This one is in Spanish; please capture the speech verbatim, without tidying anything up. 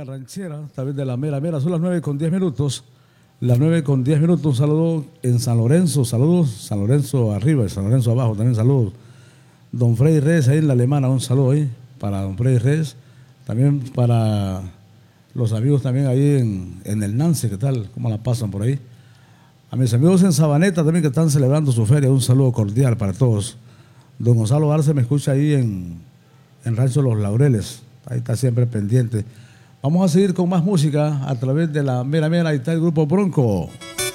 ranchera, también de la mera mera. Son las nueve con diez minutos. Las nueve con diez minutos. Un saludo en San Lorenzo. Saludos. San Lorenzo arriba y San Lorenzo abajo. También saludos. Don Freddy Reyes ahí en la Alemana. Un saludo ahí para don Freddy Reyes. También para los amigos también ahí en, en el Nance. ¿Qué tal? ¿Cómo la pasan por ahí? A mis amigos en Sabaneta también que están celebrando su feria. Un saludo cordial para todos. Don Gonzalo Arce me escucha ahí en, en Rancho Los Laureles. Ahí está siempre pendiente. Vamos a seguir con más música a través de la Mera Mera. Ahí está el grupo Bronco.